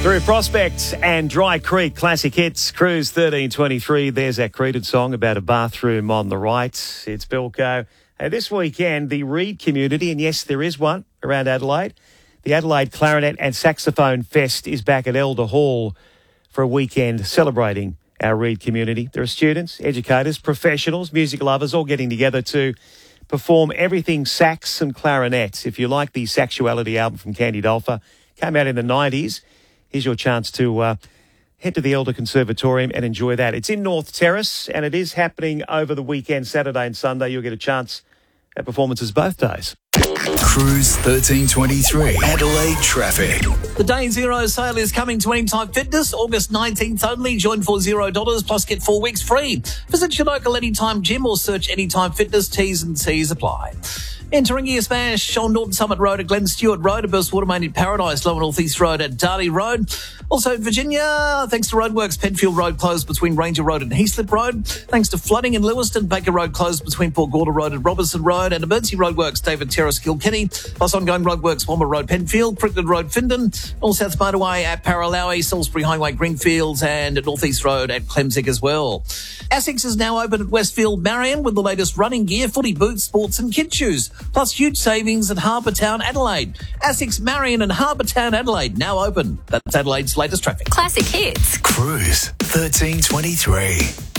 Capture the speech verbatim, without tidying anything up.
Through Prospect and Dry Creek, classic hits, Cruise thirteen twenty-three. There's that Creeded song about a bathroom on the right. It's Bilko. Uh, this weekend, the Reed community, and yes, there is one around Adelaide, the Adelaide Clarinet and Saxophone Fest is back at Elder Hall for a weekend celebrating our Reed community. There are students, educators, professionals, music lovers all getting together to perform everything sax and clarinet. If you like the Saxuality album from Candy Dolfer, came out in the nineties, here's your chance to uh, head to the Elder Conservatorium and enjoy that. It's in North Terrace, and it is happening over the weekend, Saturday and Sunday. You'll get a chance at performances both days. Cruise thirteen twenty-three, Adelaide traffic. The Day Zero sale is coming to Anytime Fitness, August nineteenth only. Join for zero dollars plus get four weeks free. Visit your local Anytime gym or search Anytime Fitness. T's and C's apply. Entering Gear Smash on Norton Summit Road at Glen Stewart Road, a burst water main in Paradise, Lower North East Road at Darley Road. Also in Virginia, thanks to roadworks, Penfield Road closed between Ranger Road and Heaslip Road. Thanks to flooding in Lewiston, Baker Road closed between Port Gorda Road and Robertson Road. And emergency roadworks, David Terrace, Kilkenny. Plus ongoing roadworks, Walmer Road, Penfield, Crickland Road, Findon. North South Motorway at Paralowie, Salisbury Highway, Greenfields, and at North East Road at Clemsick as well. Asics is now open at Westfield Marion with the latest running gear, footy boots, sports and kid shoes. Plus huge savings at Harbour Town, Adelaide. Asics Marion and Harbour Town, Adelaide, now open. That's Adelaide's latest traffic. Classic hits. Cruise thirteen twenty-three.